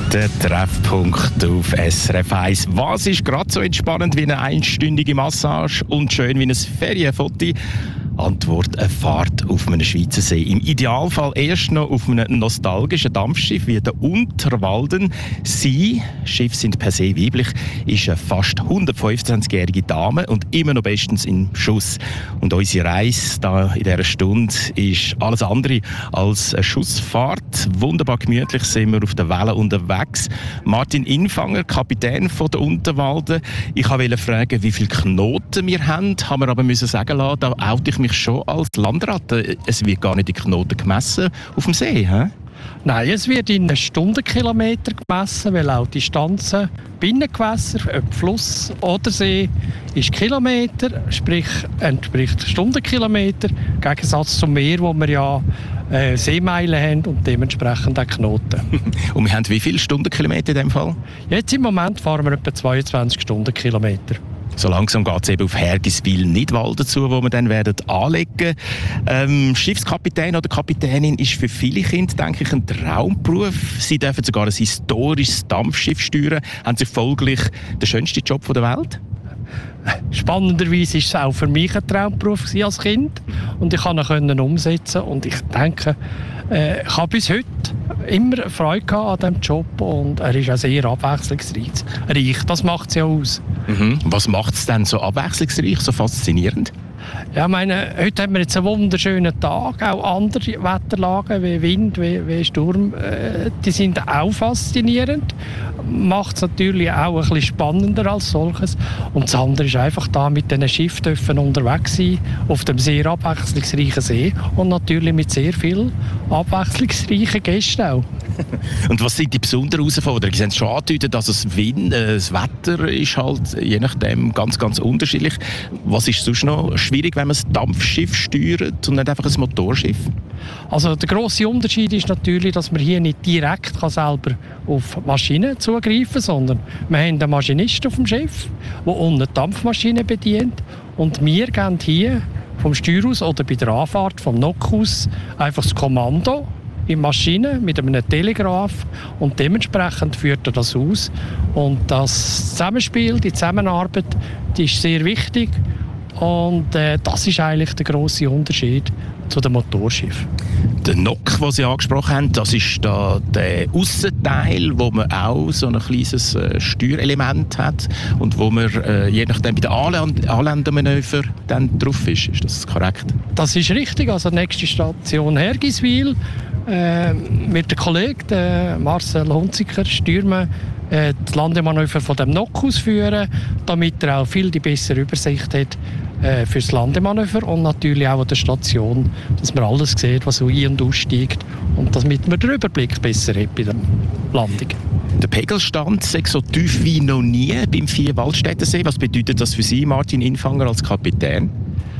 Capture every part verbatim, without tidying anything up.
Der Treffpunkt auf S R F eins. Was ist gerade so entspannend wie eine einstündige Massage und schön wie ein Ferienfoto? Antwort: eine Fahrt auf einem Schweizer See. Im Idealfall erst noch auf einem nostalgischen Dampfschiff wie der Unterwalden. Sie, Schiffe sind per se weiblich, ist eine fast hundertfünfundzwanzigjährige Dame und immer noch bestens im Schuss. Und unsere Reise da in dieser Stunde ist alles andere als eine Schussfahrt. Wunderbar gemütlich sind wir auf der Welle unterwegs. Martin Infanger, Kapitän von der Unterwalden. Ich wollte fragen, wie viele Knoten wir haben, haben wir aber müssen sagen lassen, da oute ich mich schon als Landratte. Es wird gar nicht in Knoten gemessen auf dem See, hä? Nein, es wird in Stundenkilometer gemessen, weil auch die Distanzen Binnengewässer, ob Fluss oder See, ist Kilometer, sprich entspricht Stundenkilometer, im Gegensatz zum Meer, wo wir ja äh, Seemeilen haben und dementsprechend auch Knoten. Und wir haben wie viele Stundenkilometer in dem Fall? Jetzt im Moment fahren wir etwa zweiundzwanzig Stundenkilometer. So langsam geht es eben auf Hergiswil-Nidwalden zu, wo wir dann werden anlegen. Ähm, Schiffskapitän oder Kapitänin ist für viele Kinder, denke ich, ein Traumberuf. Sie dürfen sogar ein historisches Dampfschiff steuern, haben sie folglich den schönsten Job der Welt. Spannenderweise war es auch für mich ein Traumberuf als Kind und ich konnte ihn umsetzen und ich denke, äh, ich habe bis heute immer Freude an diesem Job und er ist auch sehr abwechslungsreich. Das macht es ja aus. Mhm. Was macht es denn so abwechslungsreich, so faszinierend? Ja, ich meine, heute haben wir jetzt einen wunderschönen Tag, auch andere Wetterlagen wie Wind, wie, wie Sturm, äh, die sind auch faszinierend. Macht es natürlich auch ein bisschen spannender als solches. Und das andere ist einfach da mit diesen Schiffen dürfen unterwegs sein, auf dem sehr abwechslungsreichen See und natürlich mit sehr vielen abwechslungsreichen Gästen auch. Und was sind die besonderen Herausforderungen? Sie haben es schon angedeutet, dass das Wind, äh, das Wetter ist halt je nachdem ganz, ganz unterschiedlich. Was ist sonst noch schwierig, wenn man ein Dampfschiff steuert und nicht einfach ein Motorschiff? Also der grosse Unterschied ist natürlich, dass man hier nicht direkt kann selber auf Maschinen zugreifen kann, sondern wir haben einen Maschinist auf dem Schiff, der unten die Dampfmaschine bedient und wir geben hier vom Steuer aus oder bei der Anfahrt vom Nock aus einfach das Kommando in Maschine mit einem Telegraph und dementsprechend führt er das aus. Und das Zusammenspiel, die Zusammenarbeit, die ist sehr wichtig und äh, das ist eigentlich der grosse Unterschied zu dem Motorschiff. Der Nock, den Sie angesprochen haben, das ist da der Aussenteil, wo man auch so ein kleines äh, Steuerelement hat und wo man äh, je nachdem bei den Anländ- Anländermanöver dann drauf ist. Ist das korrekt? Das ist richtig. Also nächste Station Hergiswil. Äh, mit dem Kollegen äh, Marcel Hunziker steuern wir äh, das Landemanöver von dem Nock ausführen, damit er auch viel die bessere Übersicht hat äh, für das Landemanöver und natürlich auch an der Station, dass man alles sieht, was so ein- und aussteigt und damit man den Überblick besser hat bei der Landung. Der Pegelstand ist so tief wie noch nie beim Vierwaldstättersee. Was bedeutet das für Sie, Martin Infanger, als Kapitän?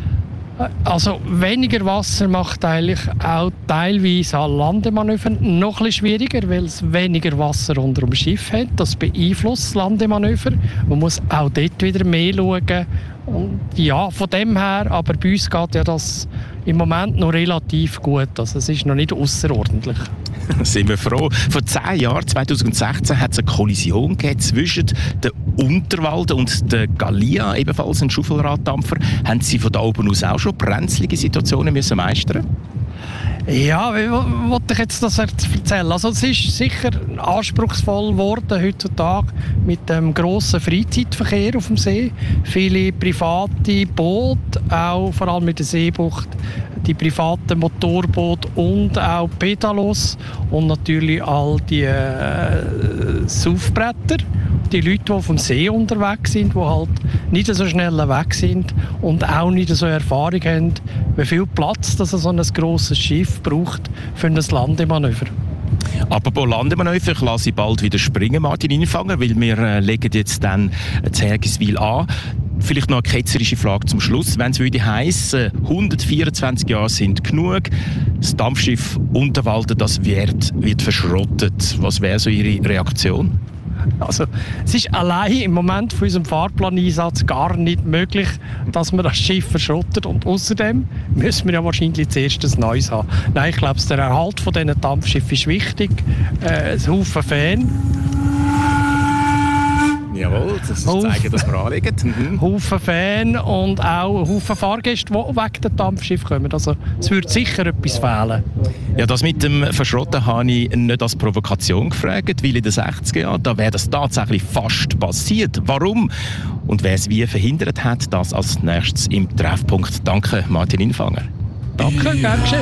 Also weniger Wasser macht eigentlich auch teilweise an Landemanövern noch ein bisschen schwieriger, weil es weniger Wasser unter dem Schiff hat. Das beeinflusst das Landemanöver. Man muss auch dort wieder mehr schauen. Und ja, von dem her, aber bei uns geht ja das im Moment noch relativ gut. Also es ist noch nicht außerordentlich. Sind wir froh. Vor zehn Jahren, zweitausendsechzehn, hat es eine Kollision gegeben zwischen der Unterwalden und der Gallia, ebenfalls ein Schaufelraddampfer. Haben Sie von da oben aus auch schon brenzlige Situationen müssen meistern? Ja, wie wollte ich jetzt das erzählen? Also es ist sicher anspruchsvoll geworden heutzutage mit dem grossen Freizeitverkehr auf dem See. Viele private Boote, auch vor allem mit der Seebucht, die privaten Motorboote und auch Pedalos und natürlich all die äh, Saufbretter. Die Leute, die auf dem See unterwegs sind, die halt nicht so schnell weg sind und auch nicht so Erfahrung haben, wie viel Platz das so ein grosses Schiff braucht für ein Landemanöver. Apropos Landemanöver, ich lasse Sie bald wieder springen, Martin Infanger, weil wir äh, legen jetzt dann das Hergiswil an. Vielleicht noch eine ketzerische Frage zum Schluss. Wenn es würde heissen, hundertvierundzwanzig Jahre sind genug, das Dampfschiff Unterwalden, das wird, wird verschrottet. Was wäre so Ihre Reaktion? Also, es ist allein im Moment von unserem Fahrplaneinsatz gar nicht möglich, dass man das Schiff verschrottet. Und außerdem müssen wir ja wahrscheinlich zuerst ein neues haben. Nein, ich glaube, der Erhalt von diesen Dampfschiffen ist wichtig. Äh, ein Haufen Fan. Jawohl, das ist zeigen, dass wir anliegen. Mhm. Haufen Fans und auch Haufen Fahrgäste, die wegen dem Dampfschiff kommen. Also es würde sicher etwas fehlen. Ja, das mit dem Verschrotten habe ich nicht als Provokation gefragt, weil in den sechziger Jahren, da wäre das tatsächlich fast passiert. Warum? Und wer es wie verhindert hat, das als nächstes im Treffpunkt. Danke, Martin Infanger. Danke, gern geschehen.